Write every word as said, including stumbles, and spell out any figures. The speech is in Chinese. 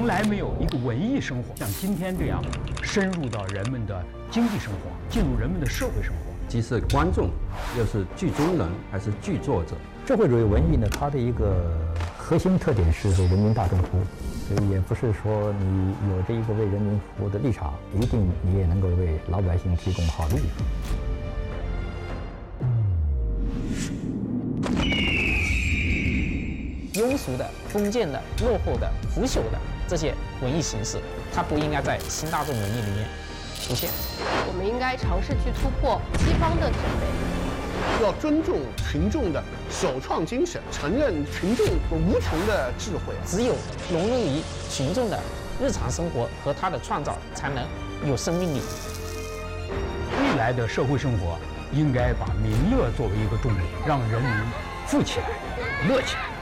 从来没有一个文艺生活像今天这样深入到人们的经济生活，进入人们的社会生活。 既是观众，又是剧中人，还是剧作者？ 社会主义文艺呢，它的一个核心特点是为人民大众服务，所以也不是说你有着一个为人民服务的立场，一定你也能够为老百姓提供好的衣服。 庸俗的、封建的、落后的、腐朽的这些文艺形式，它不应该在新大众文艺里面出现。 我们应该尝试去突破西方的审美， 要尊重群众的首创精神，承认群众无穷的智慧。 只有融入于群众的日常生活和他的创造，才能有生命力。 未来的社会生活应该把民乐作为一个重点，让人民富起来、乐起来。